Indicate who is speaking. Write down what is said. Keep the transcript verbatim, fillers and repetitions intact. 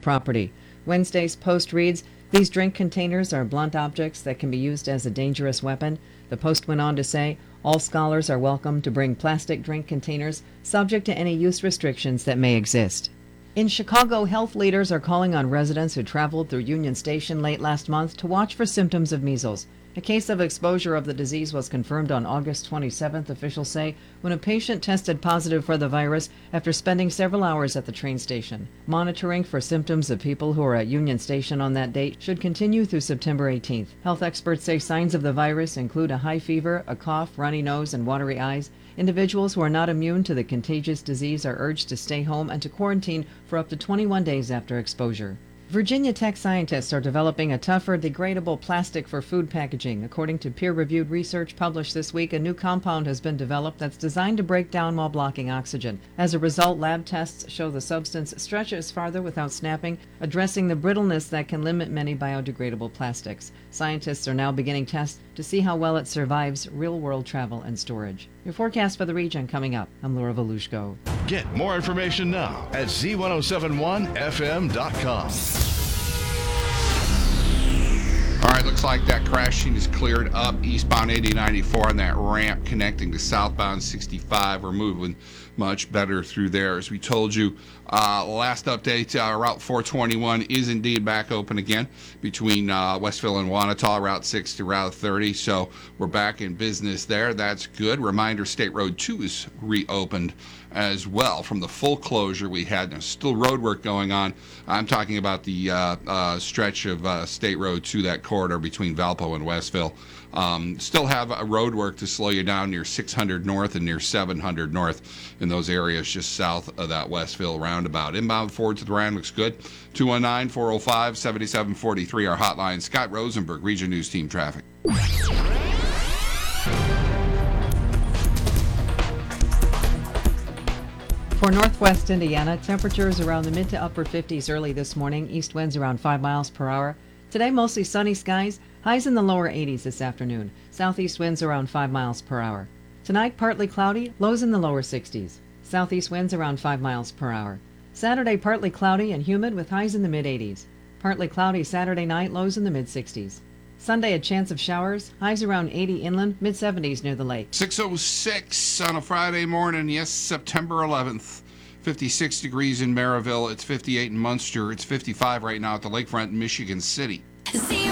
Speaker 1: property. Wednesday's Post reads, "These drink containers are blunt objects that can be used as a dangerous weapon." The Post went on to say, "All scholars are welcome to bring plastic drink containers, subject to any use restrictions that may exist." In Chicago, health leaders are calling on residents who traveled through Union Station late last month to watch for symptoms of measles. A case of exposure of the disease was confirmed on August twenty-seventh, officials say, when a patient tested positive for the virus after spending several hours at the train station. Monitoring for symptoms of people who are at Union Station on that date should continue through September eighteenth. Health experts say signs of the virus include a high fever, a cough, runny nose, and watery eyes. Individuals who are not immune to the contagious disease are urged to stay home and to quarantine for up to twenty-one days after exposure. Virginia Tech scientists are developing a tougher, degradable plastic for food packaging. According to peer-reviewed research published this week, a new compound has been developed that's designed to break down while blocking oxygen. As a result, lab tests show the substance stretches farther without snapping, addressing the brittleness that can limit many biodegradable plastics. Scientists are now beginning tests to see how well it survives real-world travel and storage. Your forecast for the region coming up. I'm Laura Volushko.
Speaker 2: Get more information now at Z ten seventy-one F M dot com.
Speaker 3: All right, looks like that crashing is cleared up eastbound eighty ninety-four on that ramp connecting to southbound sixty-five. We're moving much better through there. As we told you, uh, last update, uh, Route four twenty-one is indeed back open again between uh, Westville and Wanata, Route six to Route thirty. So we're back in business there. That's good. Reminder, State Road two is reopened as well from the full closure we had. There's still road work going on. I'm talking about the uh, uh, stretch of uh, State Road two, that corridor between Valpo and Westville. Um, still have a road work to slow you down near six hundred North and near seven hundred North in those areas just south of that Westville roundabout. Inbound forward to the Rand looks good. two one nine, four oh five, seven seven four three, our hotline. Scott Rosenberg, Region News Team Traffic.
Speaker 1: For northwest Indiana, temperatures around the mid to upper fifties early this morning. East winds around five miles per hour. Today, mostly sunny skies. Highs in the lower eighties this afternoon. Southeast winds around five miles per hour. Tonight, partly cloudy. Lows in the lower sixties. Southeast winds around five miles per hour. Saturday, partly cloudy and humid with highs in the mid eighties. Partly cloudy Saturday night. Lows in the mid sixties. Sunday, a chance of showers. Highs around eighty inland, mid seventies near the lake.
Speaker 3: six oh six on a Friday morning. Yes, September eleventh. fifty-six degrees in Maryville. It's fifty-eight in Munster. It's fifty-five right now at the lakefront in Michigan City.
Speaker 4: See